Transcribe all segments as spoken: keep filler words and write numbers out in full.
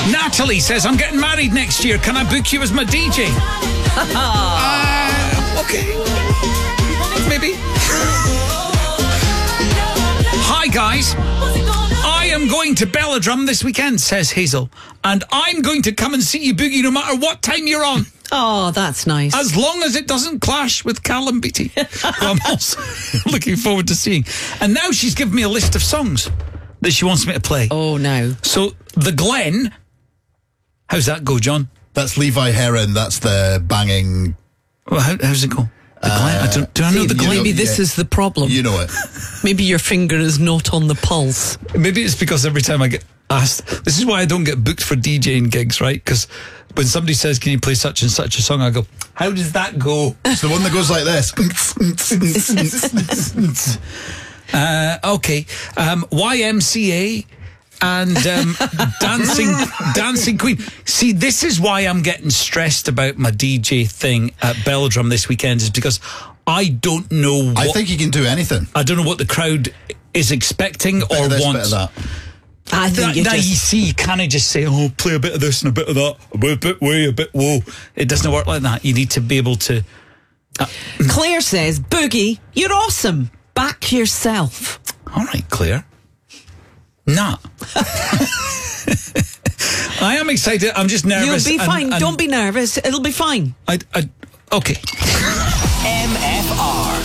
Natalie says, I'm getting married next year. Can I book you as my D J? uh, okay. Maybe. Hi, guys. I am going to Belladrum this weekend, says Hazel. And I'm going to come and see you boogie no matter what time you're on. Oh, that's nice. As long as it doesn't clash with Callum Beattie, who I'm also looking forward to seeing. And now she's given me a list of songs that she wants me to play. Oh, no. So, The Glen. How's that go, John? That's Levi Heron. That's the banging... Well, how, how's it go? The Uh, Glen? I don't, do I know See, The Glen? maybe this yeah. is the problem. You know it. Maybe your finger is not on the pulse. Maybe it's because every time I get asked... This is why I don't get booked for DJing gigs, right? Because when somebody says, can you play such and such a song, I go, how does that go? It's the one that goes like this. uh, okay. Um, Y M C A and um, Dancing Dancing Queen. See, this is why I'm getting stressed about my D J thing at Belladrum this weekend, is because I don't know what... I think you can do anything. I don't know what the crowd is expecting Bit or of this, wants. bit of that. I think That, you now you just... see, you can't just say, oh, play a bit of this and a bit of that, a bit, bit way, a bit whoa. It doesn't work like that. You need to be able to... Uh, Claire says, Boogie, you're awesome. Back yourself. all right, Claire. Nah. I am excited. I'm just nervous. You'll be and- fine. and Don't be nervous. It'll be fine. I, I, okay. M F R.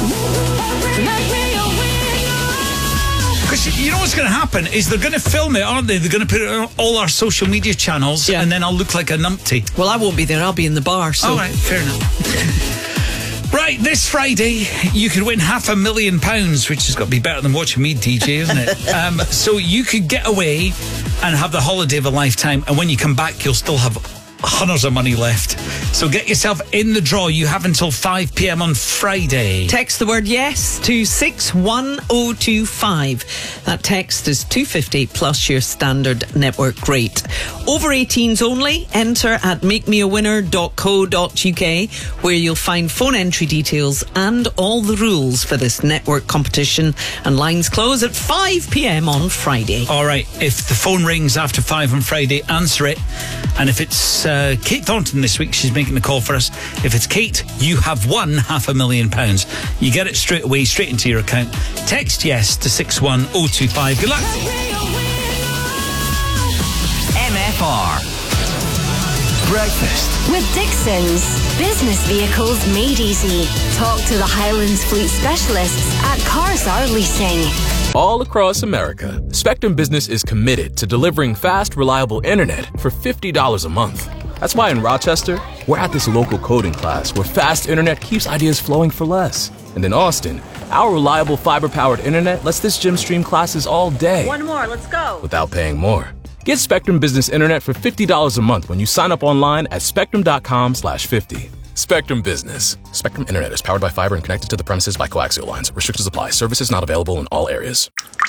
Because you know what's going to happen is they're going to film it, aren't they? They're going to put it on all our social media channels, Yeah. and then I'll look like a numpty. Well, I won't be there. I'll be in the bar. So. All right, fair enough. Right, this Friday, you could win half a million pounds, which has got to be better than watching me D J, isn't it? um, so you could get away and have the holiday of a lifetime, and when you come back, you'll still have hundreds of money left. So get yourself in the draw. You have until five p.m. on Friday. Text the word yes to six one oh two five. That text is two fifty plus your standard network rate. Over eighteens only. Enter at make me a winner dot co dot uk, where you'll find phone entry details and all the rules for this network competition. And lines close at five p.m. on Friday. All right, if the phone rings after five on Friday, answer it. And if it's uh, Kate Thornton this week, she's making the call for us. If it's Kate, you have won half a million pounds. You get it straight away, straight into your account. Text yes to six one oh two five. Good luck. M F R. Breakfast. With Dixon's. Business vehicles made easy. Talk to the Highlands Fleet specialists at Cars Are Leasing. All across America, Spectrum Business is committed to delivering fast, reliable internet for fifty dollars a month. That's why in Rochester, we're at this local coding class where fast internet keeps ideas flowing for less. And in Austin, our reliable fiber-powered internet lets this gym stream classes all day. One more, let's go. Without paying more. Get Spectrum Business Internet for fifty dollars a month when you sign up online at spectrum.com slash 50. Spectrum Business. Spectrum Internet is powered by fiber and connected to the premises by coaxial lines. Restrictions apply. Services not available in all areas.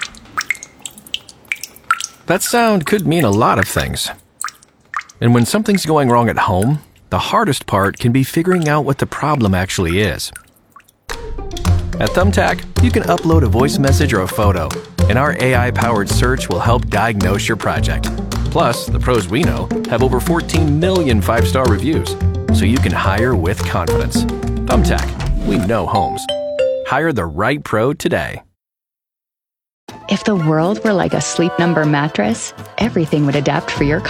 That sound could mean a lot of things. And when something's going wrong at home, the hardest part can be figuring out what the problem actually is. At Thumbtack, you can upload a voice message or a photo, and our A I-powered search will help diagnose your project. Plus, the pros we know have over fourteen million five-star reviews, so you can hire with confidence. Thumbtack, we know homes. Hire the right pro today. If the world were like a Sleep Number mattress, everything would adapt for your